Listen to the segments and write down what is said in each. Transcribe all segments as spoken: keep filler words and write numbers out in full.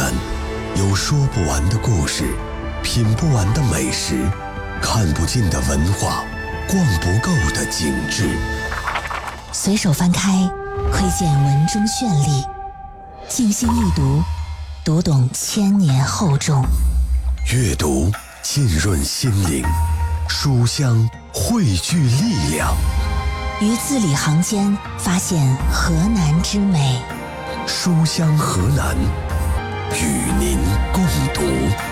南，有说不完的故事，品不完的美食，看不尽的文化，逛不够的景致。 随手翻开，窥见文中绚丽；静心一读，读懂千年厚重。 阅读浸润心灵，书香汇聚力量。 于字里行间发现河南之美。 书香河南，与您共读。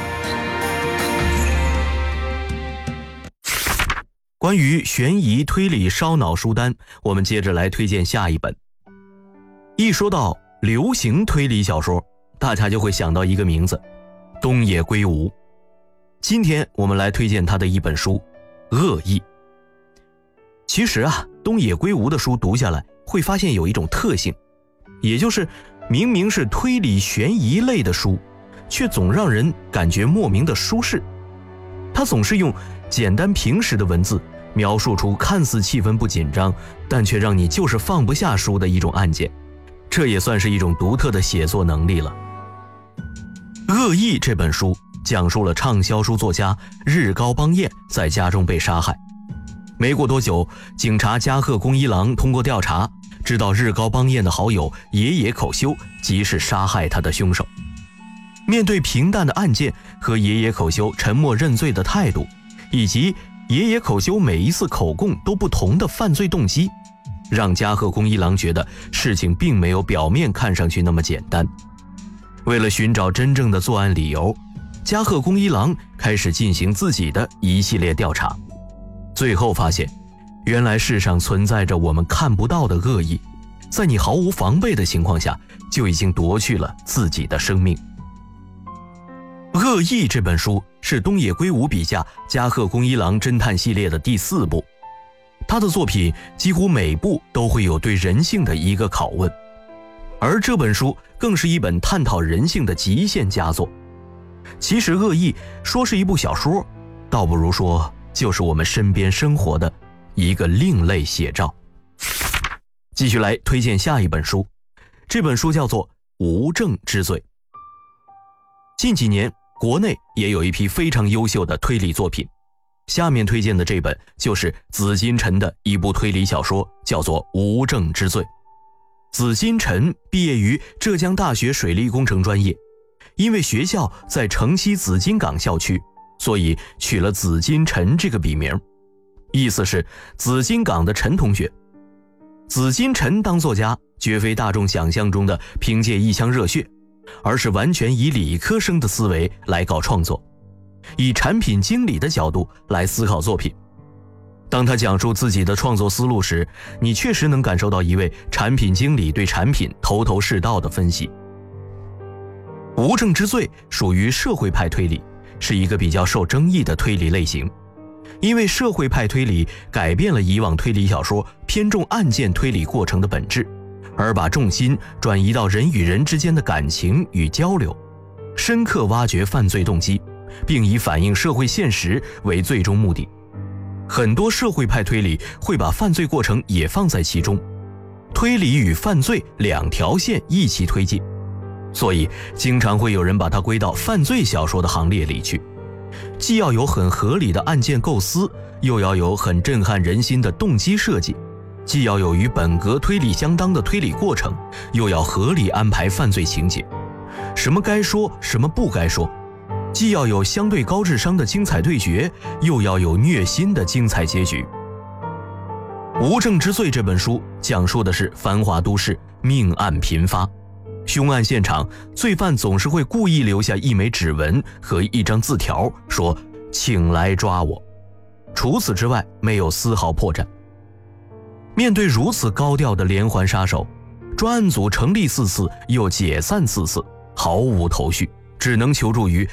关于悬疑推理烧脑书单，我们接着来推荐下一本。一说到流行推理小说，大家就会想到一个名字，东野圭吾。今天我们来推荐他的一本书《恶意》。其实啊，东野圭吾的书读下来会发现有一种特性，也就是明明是推理悬疑类的书，却总让人感觉莫名的舒适。他总是用简单平实的文字描述出看似气氛不紧张，但却让你就是放不下书的一种案件，这也算是一种独特的写作能力了。《恶意》这本书讲述了畅销书作家日高邦彦在家中被杀害。没过多久，警察加贺恭一郎通过调查，知道日高邦彦的好友野野口修即是杀害他的凶手。面对平淡的案件和野野口修沉默认罪的态度，以及野野口修每一次口供都不同的犯罪动机，让加贺恭一郎觉得事情并没有表面看上去那么简单。为了寻找真正的作案理由，加贺恭一郎开始进行自己的一系列调查，最后发现原来世上存在着我们看不到的恶意，在你毫无防备的情况下就已经夺去了自己的生命。《恶意》这本书是东野圭吾笔下加贺恭一郎侦探系列的第四部，他的作品几乎每部都会有对人性的一个拷问，而这本书更是一本探讨人性的极限佳作。其实《恶意》说是一部小说，倒不如说就是我们身边生活的一个另类写照。继续来推荐下一本书，这本书叫做《无证之罪》。近几年国内也有一批非常优秀的推理作品，下面推荐的这本就是紫金陈的一部推理小说，叫做《无证之罪》。紫金陈毕业于浙江大学水利工程专业，因为学校在城西紫金港校区，所以取了紫金陈这个笔名，意思是紫金港的陈同学。紫金陈当作家绝非大众想象中的凭借一腔热血，而是完全以理科生的思维来搞创作，以产品经理的角度来思考作品。当他讲述自己的创作思路时，你确实能感受到一位产品经理对产品头头是道的分析。无证之罪属于社会派推理，是一个比较受争议的推理类型，因为社会派推理改变了以往推理小说偏重案件推理过程的本质，而把重心转移到人与人之间的感情与交流，深刻挖掘犯罪动机，并以反映社会现实为最终目的。很多社会派推理会把犯罪过程也放在其中，推理与犯罪两条线一起推进，所以经常会有人把它归到犯罪小说的行列里去。既要有很合理的案件构思，又要有很震撼人心的动机设计，既要有与本格推理相当的推理过程，又要合理安排犯罪情节，什么该说什么不该说，既要有相对高智商的精彩对决，又要有虐心的精彩结局。《无证之罪》这本书讲述的是繁华都市命案频发，凶案现场罪犯总是会故意留下一枚指纹和一张字条，说请来抓我，除此之外没有丝毫破绽。面对如此高调的连环杀手，专案组成立四次又解散四次，毫无头绪，只能求助于